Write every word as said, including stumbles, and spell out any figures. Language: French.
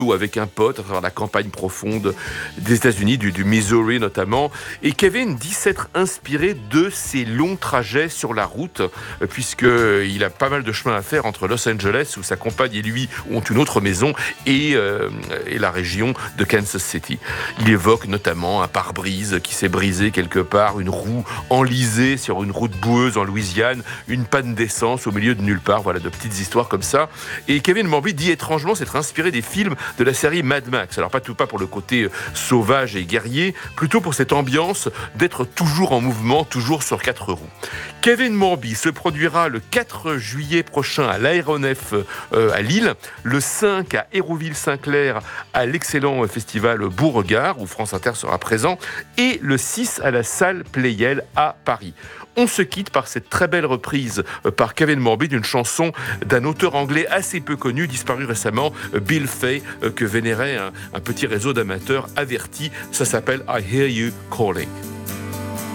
ou avec un pote à travers la campagne profonde des États-Unis, du, du Missouri notamment. Et Kevin dit s'être inspiré de ses longs trajets sur la route, puisqu'il a pas mal de chemin à faire entre Los Angeles, où sa compagne et lui ont une autre maison, et, euh, et la région de Kansas City. Il évoque notamment un pare-brise qui s'est brisé quelque part, une roue enlisée sur une route boueuse en Louisiane, une panne d'essence au milieu de nulle part. Voilà, de petites histoires comme ça. Et Kevin Morby dit étrangement s'être inspiré des films de la série Mad Max. Alors pas tout pas pour le côté sauvage et guerrier, plutôt pour cette ambiance d'être toujours en mouvement, toujours sur quatre roues. Kevin Morby se produira le quatre juillet prochain à l'Aéronef euh, à Lille, le cinq à Hérouville-Saint-Clair à l'excellent festival Beauregard où France Inter sera présent, et le six à la salle Pleyel à Paris. On se quitte par cette très belle reprise par Kevin Morby d'une chanson d'un auteur anglais assez peu connu, disparu récemment, Bill Fay, que vénérait un, un petit réseau d'amateurs avertis. Ça s'appelle I Hear You Calling.